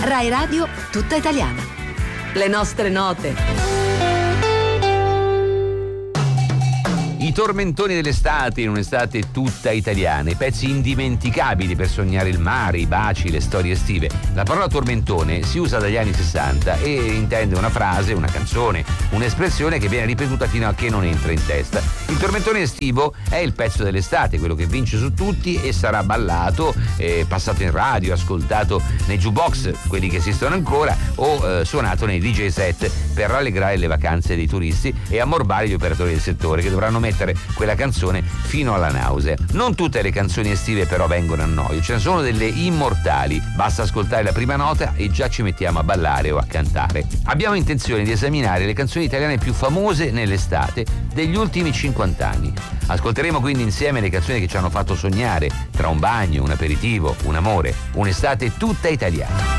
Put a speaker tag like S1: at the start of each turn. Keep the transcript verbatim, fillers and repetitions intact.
S1: Rai Radio tutta italiana. Le nostre note.
S2: I tormentoni dell'estate, in un'estate tutta italiana, i pezzi indimenticabili per sognare il mare, i baci, le storie estive. La parola tormentone si usa dagli anni sessanta e intende una frase, una canzone, un'espressione che viene ripetuta fino a che non entra in testa. Il tormentone estivo è il pezzo dell'estate, quello che vince su tutti e sarà ballato, eh, passato in radio, ascoltato nei jukebox, quelli che esistono ancora, o eh, suonato nei D J set per rallegrare le vacanze dei turisti e ammorbare gli operatori del settore, che dovranno mettere quella canzone fino alla nausea. Non tutte le canzoni estive però vengono a noia, ce ne sono delle immortali, basta ascoltare la prima nota e già ci mettiamo a ballare o a cantare. Abbiamo intenzione di esaminare le canzoni italiane più famose nell'estate degli ultimi cinquanta anni. Ascolteremo quindi insieme le canzoni che ci hanno fatto sognare tra un bagno, un aperitivo, un amore, un'estate tutta italiana.